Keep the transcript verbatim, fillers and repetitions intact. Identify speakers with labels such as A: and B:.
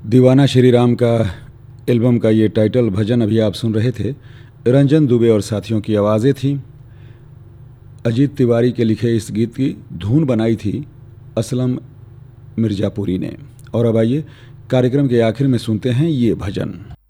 A: दीवाना श्री राम का एल्बम का ये टाइटल भजन अभी आप सुन रहे थे। रंजन दुबे और साथियों की आवाज़ें थीं। अजीत तिवारी के लिखे इस गीत की धुन बनाई थी असलम मिर्ज़ापुरी ने। और अब आइए कार्यक्रम के आखिर में सुनते हैं ये भजन।